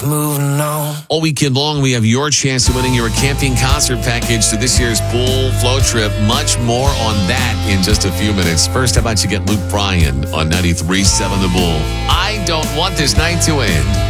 moving on. All weekend long, we have your chance of winning your camping concert package to this year's Bull Flow Trip. Much more on that in just a few minutes. First, how about you get Luke Bryan on 93.7 The Bull? I don't want this night to end.